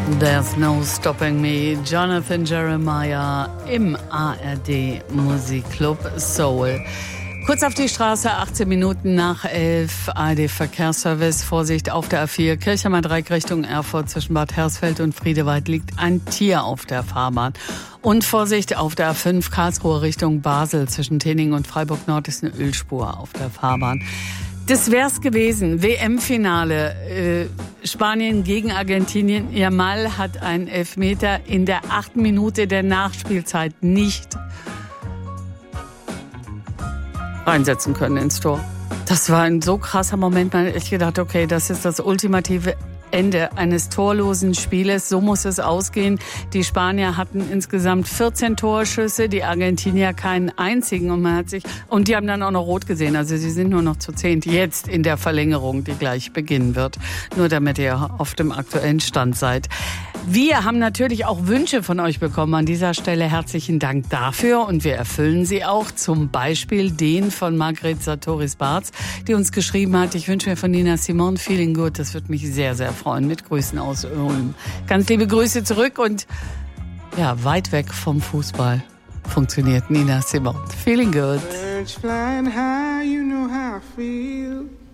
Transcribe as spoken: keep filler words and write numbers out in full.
There's no stopping me. Jonathan Jeremiah im A R D Musikclub Soul. Kurz auf die Straße, achtzehn Minuten nach elf, A R D Verkehrsservice. Vorsicht auf der A vier, Kirchheimer Dreieck Richtung Erfurt zwischen Bad Hersfeld und Friedewald liegt ein Tier auf der Fahrbahn. Und Vorsicht auf der A fünf, Karlsruhe Richtung Basel zwischen Tening und Freiburg Nord ist eine Ölspur auf der Fahrbahn. Das wär's gewesen. W M-Finale. Äh, Spanien gegen Argentinien. Yamal hat einen Elfmeter in der achten Minute der Nachspielzeit nicht reinsetzen können ins Tor. Das war ein so krasser Moment. Man hat echt gedacht, okay, das ist das ultimative Ende eines torlosen Spieles. So muss es ausgehen. Die Spanier hatten insgesamt vierzehn Torschüsse, die Argentinier keinen einzigen. Und man hat sich, und die haben dann auch noch rot gesehen. Also sie sind nur noch zu zehnt jetzt in der Verlängerung, die gleich beginnen wird. Nur damit ihr auf dem aktuellen Stand seid. Wir haben natürlich auch Wünsche von euch bekommen. An dieser Stelle herzlichen Dank dafür. Und wir erfüllen sie auch. Zum Beispiel den von Margret Sartoris-Barz, die uns geschrieben hat, ich wünsche mir von Nina Simone Feeling Good. Das wird mich sehr, sehr freuen. Mit Grüßen aus Ulm. Ganz liebe Grüße zurück und ja, weit weg vom Fußball funktioniert Nina Simone. Feeling Good. Birds flying high, you know how I feel.